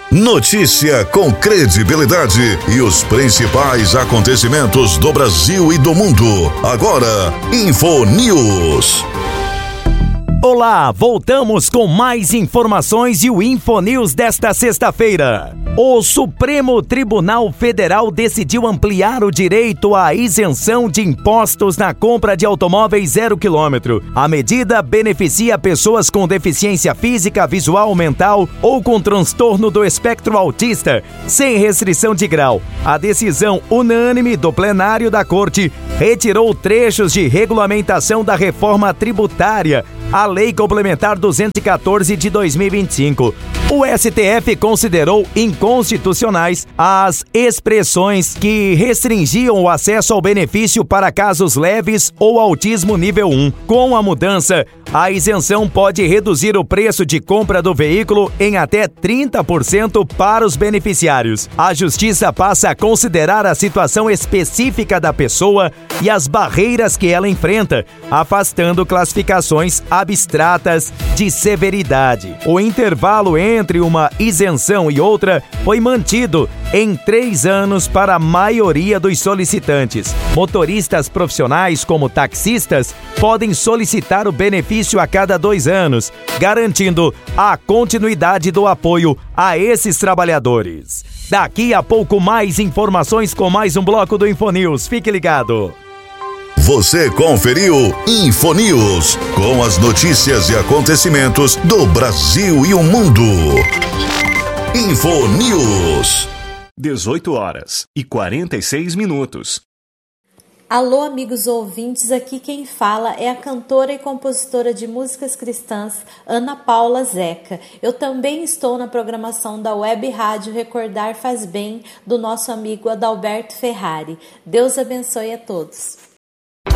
Notícia com credibilidade e os principais acontecimentos do Brasil e do mundo. Agora, InfoNews. Olá, voltamos com mais informações e o InfoNews desta sexta-feira. O Supremo Tribunal Federal decidiu ampliar o direito à isenção de impostos na compra de automóveis 0 km. A medida beneficia pessoas com deficiência física, visual, mental ou com transtorno do espectro autista, sem restrição de grau. A decisão unânime do plenário da Corte retirou trechos de regulamentação da reforma tributária, a Lei Complementar 214 de 2025. O STF considerou inconstitucionais as expressões que restringiam o acesso ao benefício para casos leves ou autismo nível 1. Com a mudança, a isenção pode reduzir o preço de compra do veículo em até 30% para os beneficiários. A Justiça passa a considerar a situação específica da pessoa e as barreiras que ela enfrenta, afastando classificações abstratas de severidade. O intervalo entre uma isenção e outra foi mantido em 3 anos para a maioria dos solicitantes. Motoristas profissionais, como taxistas, podem solicitar o benefício a cada 2 anos, garantindo a continuidade do apoio a esses trabalhadores. Daqui a pouco mais informações com mais um bloco do InfoNews. Fique ligado. Você conferiu InfoNews, com as notícias e acontecimentos do Brasil e o mundo. InfoNews. 18h46. Alô, amigos ouvintes, aqui quem fala é a cantora e compositora de músicas cristãs, Ana Paula Zeca. Eu também estou na programação da Web Rádio Recordar Faz Bem, do nosso amigo Adalberto Ferrari. Deus abençoe a todos.